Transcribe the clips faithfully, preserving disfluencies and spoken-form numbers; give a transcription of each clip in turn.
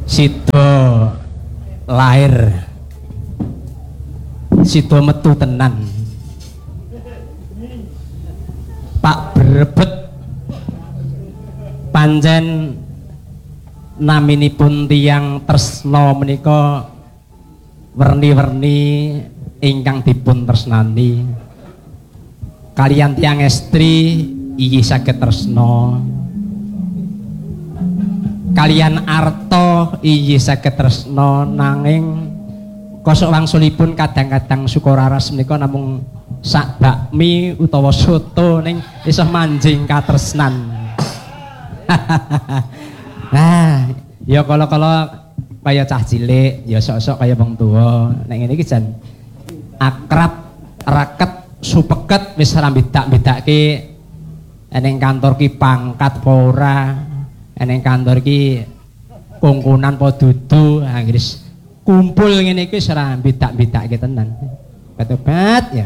Sida lahir sida metu tenan Pak Brebet pancen naminipun tiyang tresna menika werni-werni ingkang dipun tresnani kaliyan tiyang estri inggih saged tresna kaliyan arta inggih saged tresna nanging kosok wangsulipun kadang-kadang Sukoraras menika namung sak bakmi utawa soto ning iso manjing katresnan. Nah, ya kala-kala kaya cah cilik, ya sok-sok kaya wong tuwa. Nek ngene iki jan akrab, raket, supeket wis ora bedak-bedake eneng kantor ki pangkat apa ora, eneng kantor ki kongkonan apa dudu, anggris kumpul ngene iki wis ora bedak-bedake tenan. Ketobat ya.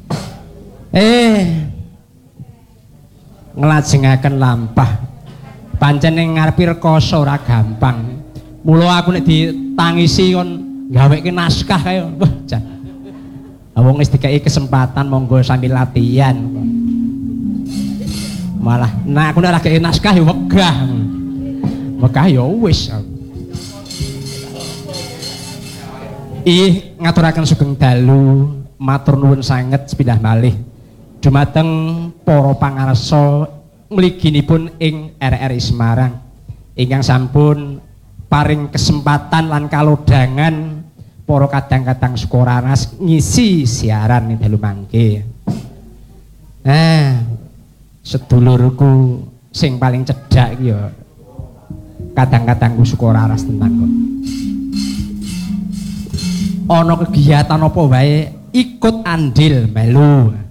Eh nglajengaken lampah pancen ning ngarepe rekoso ora gampang mula aku nek ditangisi kon gaweke naskah kaya wah jan wong wis dikai kesempatan monggo sambil latihan malah nah aku nek ora gawe naskah ya wegah wegah ya wis ih ngaturaken sugeng dalu matur nuwun sanget sepindah malih dumateng para pangarsa mliginipun ing R R I Semarang ingkang sampun paring kesempatan lan kalodhangan para kadang-kadang Sukoraras ngisi siaran ing dalu mangke. Nah, sedulurku sing paling cedhak iki ya kadang-kadang Sukoraras tenan kok. Ana kegiatan apa wae ikut andil melu.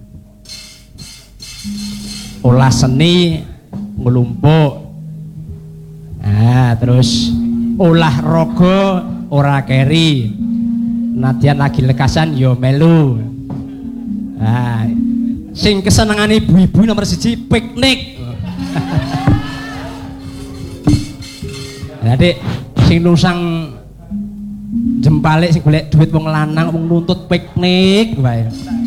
Olah seni ngelumpuk nah terus olah raga ora keri nadyan lagi lekasan yo melu nah sing kesenengane ibu-ibu nomor siji piknik jadi sing nusang jempalik sing golek duit wong lanang wong nuntut piknik wae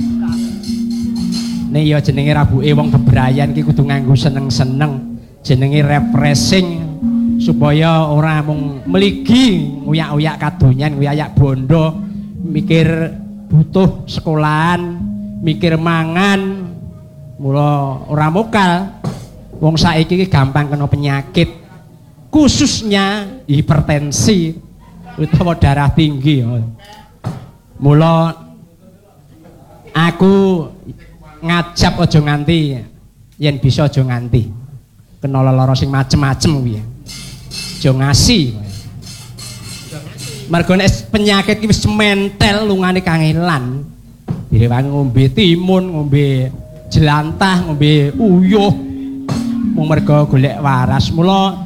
nih ya jenenge rabuke wong bebrayan ki kudu nganggo seneng-seneng jenenge refreshing supaya ora mung mligi nguyak-uyak kadonyan nguyak bondo mikir butuh sekolahan mikir mangan mula ora mokal wong saiki ki gampang kena penyakit khususnya hipertensi utawa darah tinggi mula aku ngajap aja nganti yen bisa aja nganti kena lara sing macem-macem kuwi aja ngasi mergo nek penyakit iki wis mentel lungane kangelan direwangi ngombe timun ngombe jelantah ngombe uyuh mung mergo golek waras mula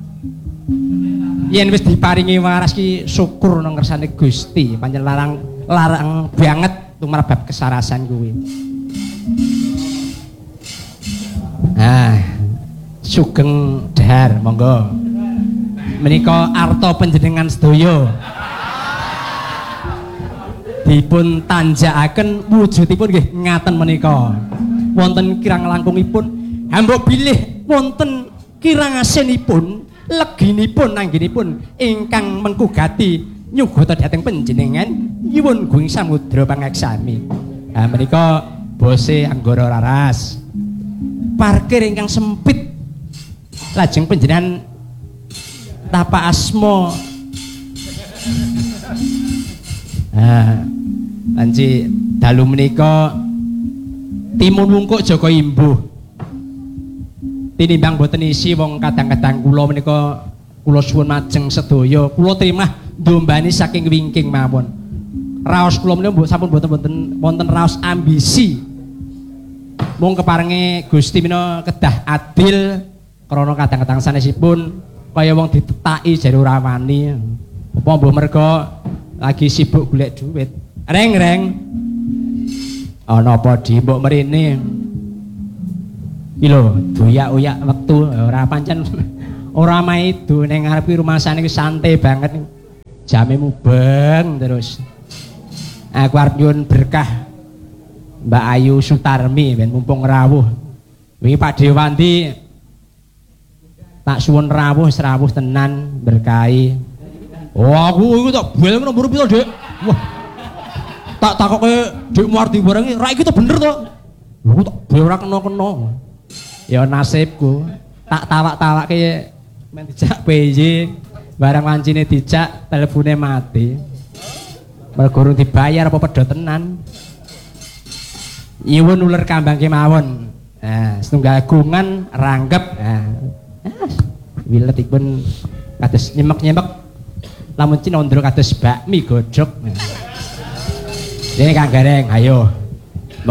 yen wis diparingi waras ki syukur nang kersane Gusti pancen larang larang banget tumrap kesarasan kuwi. Nah, sugeng dahar monggo. Menika arta panjenengan sedaya. Dipun tanjakaken wujudipun nggih ngaten menika. Wonten kirang langkungipun hamba bilih wonten kirang asinipun leginipun anggenipun ingkang mengkugati nyugata dhateng panjenengan nyuwun guing samudra pangaksami. Nah menika bose Anggara Raras. Parkir ingkang sempit lajeng panjenengan tapa asma nah lanci dalu menika timun wungkuk Joko Imbuh tinimbang boten isi wong kadang-kadang kula menika kula suwun majeng sedaya kula trimah ndombani saking wingking mawon raos kula menika sampun boten-boten wonten raos ambisi mung keparengi Gusti menika kedah adil krana kadang-kadang sanesipun kaya wong ditetaki jare ora wani apa mbuh merga lagi sibuk golek duit reng-reng ana apa di mbok mrene iki lho doyak-oyak wektu ora pancen ora maido ning ngarep rumasane wis santai banget. Jame mubeng terus. Aku arep nyuwun berkah Mbak Ayu Sutarmi ben mumpung rawuh. Wingi Pak Dewanti tak suwun rawuh serawuh tenan berkahi. Oh aku iku tak bel nomor piro, Dik? Wah. Tak takoke Dik Muardi bareng ra iki to bener to. Lho tak bel ora kena-kena. Ya nasibku. Tak tawak-tawakke men dijak P J barang wancine dijak telepone mati. Mergo urung dibayar apa pedhot tenan. Nyuwun uler kambang kemawon. Nah, setunggal agungan ranggep. Nah. Wilet ikun kados nyemek-nyemek lamun cinondro kados bakmi godhog. Nah. Dene Kang Gareng, ayo.